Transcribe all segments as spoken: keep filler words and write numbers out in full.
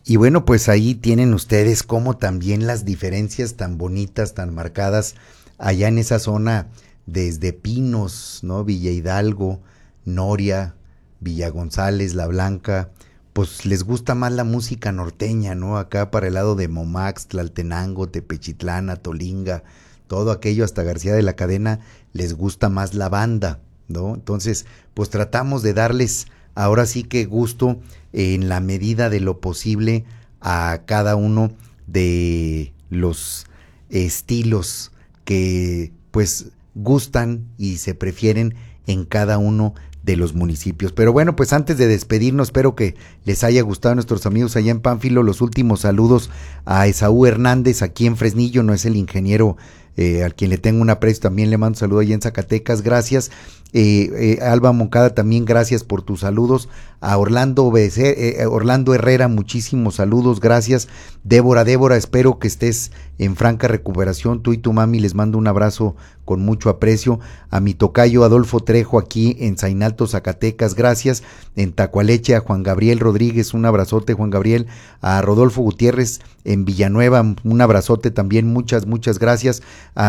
Y bueno, pues ahí tienen ustedes como también las diferencias tan bonitas, tan marcadas allá en esa zona, desde Pinos, ¿no? Villa Hidalgo, Noria, Villa González, La Blanca, pues les gusta más la música norteña, ¿no? Acá para el lado de Momax, Tlaltenango, Tepechitlán, Atolinga, todo aquello hasta García de la Cadena, les gusta más la banda, ¿no? Entonces, pues tratamos de darles ahora sí que gusto eh, en la medida de lo posible a cada uno de los estilos que pues gustan y se prefieren en cada uno de los municipios. Pero bueno, pues antes de despedirnos, espero que les haya gustado a nuestros amigos allá en Pánfilo. Los últimos saludos a Esaú Hernández aquí en Fresnillo, no es el ingeniero eh, al quien le tengo un aprecio, también le mando un saludo allá en Zacatecas, gracias. Eh, eh, Alba Moncada también gracias por tus saludos. A Orlando Becer, eh, Orlando Herrera, muchísimos saludos, gracias. Débora, Débora, espero que estés en franca recuperación, tú y tu mami, les mando un abrazo con mucho aprecio. A mi tocayo Adolfo Trejo aquí en Zainalto, Zacatecas, gracias. En Tacualeche a Juan Gabriel Rodríguez, un abrazote Juan Gabriel. A Rodolfo Gutiérrez en Villanueva, un abrazote también, muchas, muchas gracias.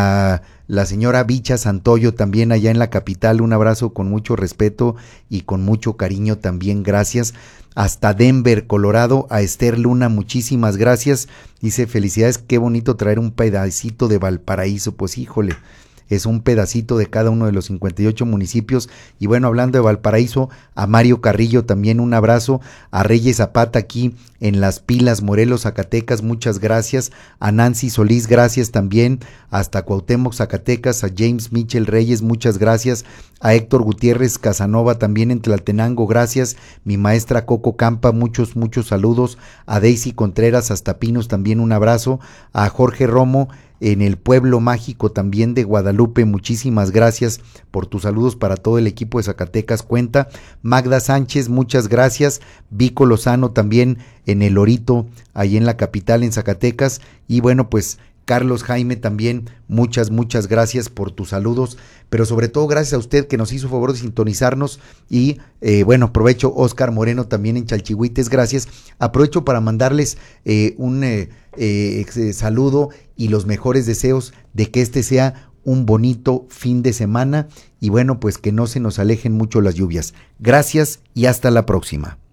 A la señora Bicha Santoyo también allá en la capital, un abrazo con mucho respeto y con mucho cariño también, gracias. Hasta Denver, Colorado, a Esther Luna, muchísimas gracias. Dice, felicidades, qué bonito traer un pedacito de Valparaíso, pues híjole, es un pedacito de cada uno de los cincuenta y ocho municipios. Y bueno, hablando de Valparaíso, a Mario Carrillo también un abrazo, a Reyes Zapata aquí en Las Pilas, Morelos, Zacatecas, muchas gracias. A Nancy Solís, gracias también. Hasta Cuauhtémoc, Zacatecas, a James Mitchell Reyes, muchas gracias. A Héctor Gutiérrez Casanova también en Tlaltenango, gracias. Mi maestra Coco Campa, muchos, muchos saludos. A Daisy Contreras hasta Pinos también un abrazo. A Jorge Romo en el pueblo mágico también de Guadalupe, muchísimas gracias por tus saludos para todo el equipo de Zacatecas Cuenta. Magda Sánchez, muchas gracias. Vico Lozano también en el Orito, ahí en la capital, en Zacatecas. Y bueno, pues Carlos Jaime también, muchas, muchas gracias por tus saludos, pero sobre todo gracias a usted que nos hizo favor de sintonizarnos y eh, bueno, aprovecho, Oscar Moreno también en Chalchihuites, gracias. Aprovecho para mandarles eh, un eh, eh, saludo y los mejores deseos de que este sea un bonito fin de semana y bueno, pues que no se nos alejen mucho las lluvias. Gracias y hasta la próxima.